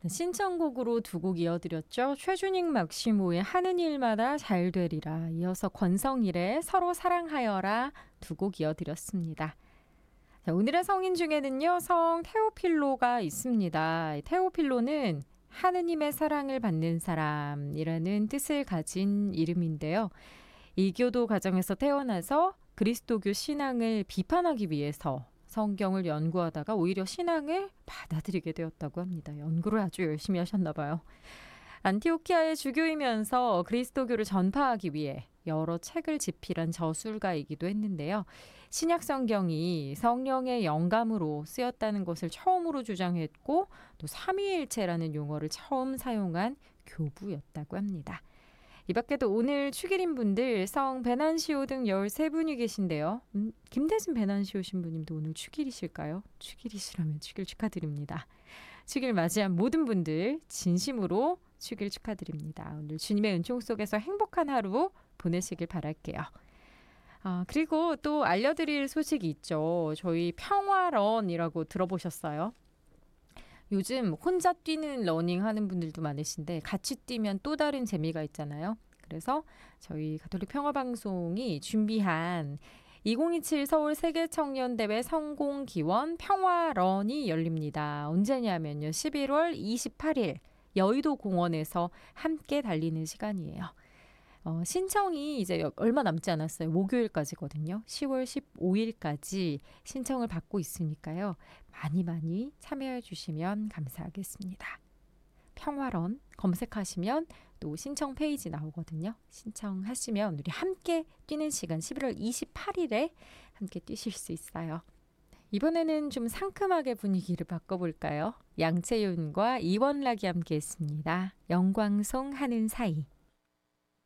신청곡으로 두 곡 이어드렸죠. 최준익 막시모의 하는 일마다 잘 되리라, 이어서 권성일의 서로 사랑하여라 두 곡 이어드렸습니다. 자, 오늘의 성인 중에는요, 성 테오필로가 있습니다. 테오필로는 하느님의 사랑을 받는 사람이라는 뜻을 가진 이름인데요. 이교도 가정에서 태어나서 그리스도교 신앙을 비판하기 위해서 성경을 연구하다가 오히려 신앙을 받아들이게 되었다고 합니다. 연구를 아주 열심히 하셨나 봐요. 안티오키아의 주교이면서 그리스도교를 전파하기 위해 여러 책을 집필한 저술가이기도 했는데요. 신약 성경이 성령의 영감으로 쓰였다는 것을 처음으로 주장했고, 또 삼위일체라는 용어를 처음 사용한 교부였다고 합니다. 이 밖에도 오늘 축일인 분들 성 베난시오 등 13분이 계신데요. 김대진 베난시오 신부님도 오늘 축일이실까요? 축일이시라면 축일 축하드립니다. 축일 맞이한 모든 분들 진심으로 축일 축하드립니다. 오늘 주님의 은총 속에서 행복한 하루 보내시길 바랄게요. 그리고 또 알려드릴 소식이 있죠. 저희 평화런이라고 들어보셨어요? 요즘 혼자 뛰는 러닝 하는 분들도 많으신데 같이 뛰면 또 다른 재미가 있잖아요. 그래서 저희 가톨릭 평화방송이 준비한 2027 서울 세계청년대회 성공기원 평화런이 열립니다. 언제냐면요, 11월 28일 여의도 공원에서 함께 달리는 시간이에요. 신청이 이제 얼마 남지 않았어요. 목요일까지거든요. 10월 15일까지 신청을 받고 있으니까요. 많이 참여해 주시면 감사하겠습니다. 평화런 검색하시면 또 신청 페이지 나오거든요. 신청하시면 우리 함께 뛰는 시간 11월 28일에 함께 뛰실 수 있어요. 이번에는 좀 상큼하게 분위기를 바꿔볼까요? 양채윤과 이원락이 함께 했습니다. 영광송 하는 사이.